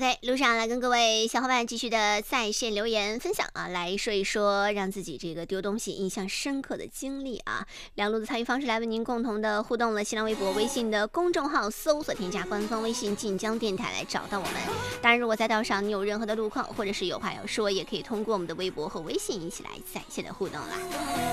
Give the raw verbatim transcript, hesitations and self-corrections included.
OK， 路上来跟各位小伙伴继续的在线留言分享啊，来说一说让自己这个丢东西印象深刻的经历啊。两路的参与方式来为您共同的互动了，新浪微博、微信的公众号搜索添加官方微信晋江电台来找到我们。当然，如果在道上你有任何的路况或者是有话要说，也可以通过我们的微博和微信一起来在线的互动啦。